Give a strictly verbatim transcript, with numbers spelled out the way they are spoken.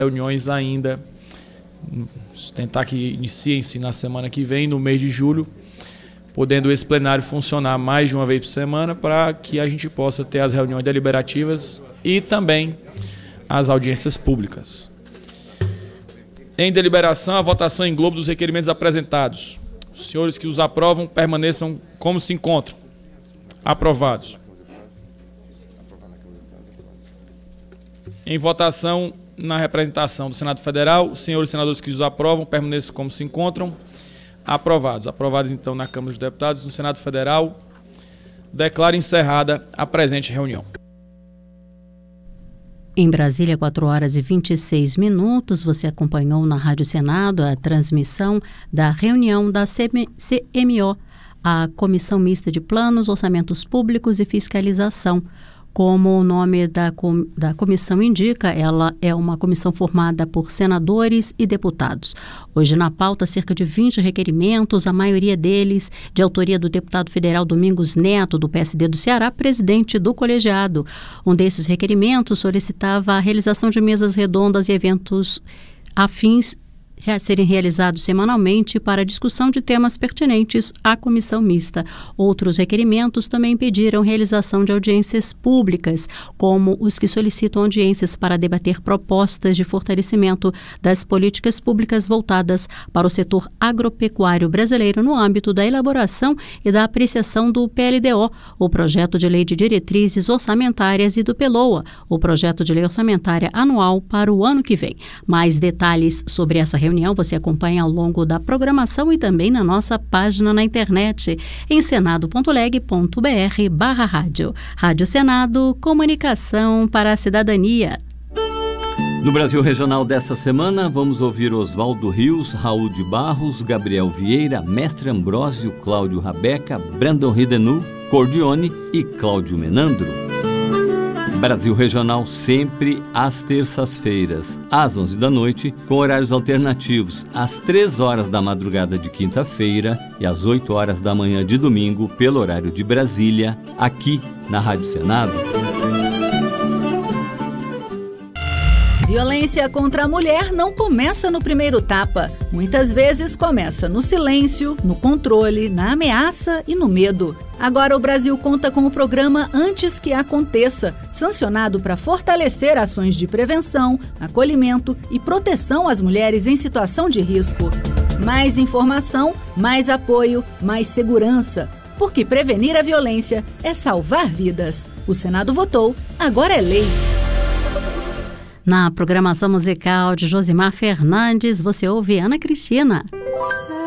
reuniões ainda, tentar que iniciem-se na semana que vem, no mês de julho, podendo esse plenário funcionar mais de uma vez por semana para que a gente possa ter as reuniões deliberativas e também as audiências públicas. Em deliberação, a votação em globo dos requerimentos apresentados. Os senhores que os aprovam permaneçam como se encontram. Aprovados. Em votação na representação do Senado Federal, os senhores senadores que os aprovam permaneçam como se encontram. Aprovados. Aprovados, então, na Câmara dos Deputados, no Senado Federal. Declaro encerrada a presente reunião. Em Brasília, quatro horas e vinte e seis minutos, você acompanhou na Rádio Senado a transmissão da reunião da C M O, a Comissão Mista de Planos, Orçamentos Públicos e Fiscalização. Como o nome da, com, da comissão indica, ela é uma comissão formada por senadores e deputados. Hoje na pauta, cerca de vinte requerimentos, a maioria deles de autoria do deputado federal Domingos Neto, do P S D do Ceará, presidente do colegiado. Um desses requerimentos solicitava a realização de mesas redondas e eventos afins a serem realizados semanalmente para discussão de temas pertinentes à comissão mista. Outros requerimentos também pediram realização de audiências públicas, como os que solicitam audiências para debater propostas de fortalecimento das políticas públicas voltadas para o setor agropecuário brasileiro no âmbito da elaboração e da apreciação do P L D O, o Projeto de Lei de Diretrizes Orçamentárias, e do PELOA, o Projeto de Lei Orçamentária Anual para o ano que vem. Mais detalhes sobre essa reunião você acompanha ao longo da programação e também na nossa página na internet em senado ponto leg ponto br barra rádio. Rádio Senado, comunicação para a cidadania. No Brasil Regional dessa semana, vamos ouvir Oswaldo Rios, Raul de Barros, Gabriel Vieira, Mestre Ambrósio, Cláudio Rabeca, Brandon Ridenu, Cordione e Cláudio Menandro. Brasil Regional sempre às terças-feiras, às onze da noite, com horários alternativos, às três horas da madrugada de quinta-feira e às oito horas da manhã de domingo, pelo horário de Brasília, aqui na Rádio Senado. Violência contra a mulher não começa no primeiro tapa. Muitas vezes começa no silêncio, no controle, na ameaça e no medo. Agora o Brasil conta com o programa Antes que Aconteça, sancionado para fortalecer ações de prevenção, acolhimento e proteção às mulheres em situação de risco. Mais informação, mais apoio, mais segurança. Porque prevenir a violência é salvar vidas. O Senado votou, agora é lei. Na programação musical de Josimar Fernandes, você ouve Ana Cristina.